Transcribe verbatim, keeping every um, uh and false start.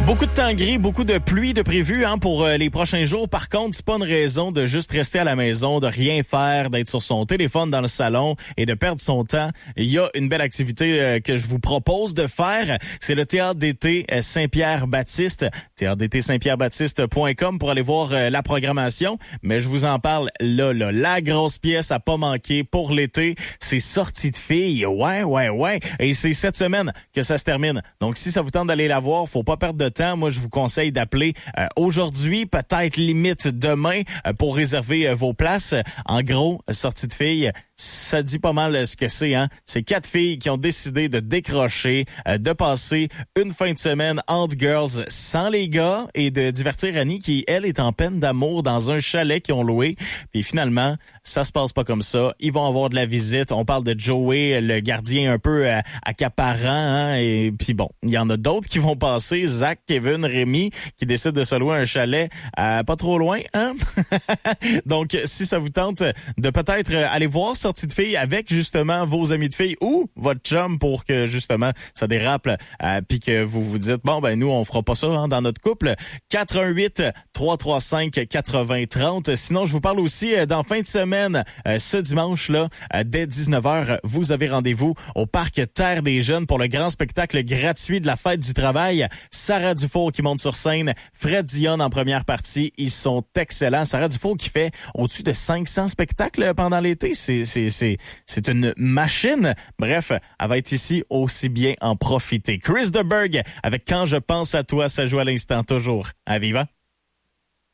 Beaucoup de temps gris, beaucoup de pluie de prévu hein, pour euh, les prochains jours. Par contre, c'est pas une raison de juste rester à la maison, de rien faire, d'être sur son téléphone dans le salon et de perdre son temps. Il y a une belle activité euh, que je vous propose de faire. C'est le théâtre d'été Saint-Pierre-Baptiste. théâtre d'été saint pierre baptiste point com pour aller voir euh, la programmation. Mais je vous en parle là, là. La grosse pièce à pas manquer pour l'été, c'est Sortie de filles. Ouais, ouais, ouais. Et c'est cette semaine que ça se termine. Donc, si ça vous tente d'aller la voir, faut pas perdre de temps. Moi, je vous conseille d'appeler euh, aujourd'hui, peut-être limite demain, euh, pour réserver euh, vos places. En gros, Sortie de filles, ça dit pas mal ce que c'est, hein. C'est quatre filles qui ont décidé de décrocher, euh, de passer une fin de semaine entre girls sans les gars et de divertir Annie qui, elle, est en peine d'amour dans un chalet qu'ils ont loué. Puis finalement, ça se passe pas comme ça. Ils vont avoir de la visite. On parle de Joey, le gardien un peu euh, accaparant, hein. Et puis bon, il y en a d'autres qui vont passer. Zach, Kevin, Rémi, qui décident de se louer un chalet euh, pas trop loin, hein. Donc, si ça vous tente de peut-être aller voir Sortie de filles avec justement vos amis de filles ou votre chum pour que justement ça dérape euh, puis que vous vous dites bon ben nous on fera pas ça hein, dans notre couple. Quatre un huit, trois trois cinq, quatre-vingts trente. Sinon je vous parle aussi euh, dans fin de semaine euh, ce dimanche là euh, dès dix-neuf heures vous avez rendez-vous au parc Terre des Jeunes pour le grand spectacle gratuit de la fête du travail. Sarah Dufour qui monte sur scène, Fred Dion en première partie, ils sont excellents. Sarah Dufour qui fait au-dessus de cinq cents spectacles pendant l'été, c'est c'est c'est c'est une machine. Bref, elle va être ici aussi bien en profiter. Chris de Berg avec Quand je pense à toi, ça joue à l'instant toujours. À Viva.